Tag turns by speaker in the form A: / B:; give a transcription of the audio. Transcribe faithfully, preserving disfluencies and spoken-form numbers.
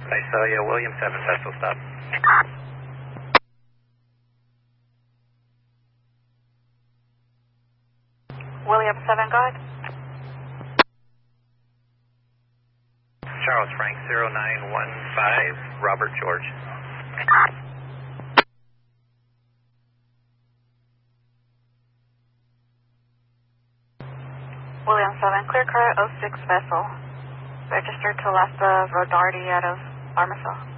A: I saw you, William seven, vessel stop.
B: William seven, go ahead.
A: Charles Frank zero nine one five, Robert George.
B: William seven, clear car oh six vessel. Registered to Alaska Rodarty out of Armithel.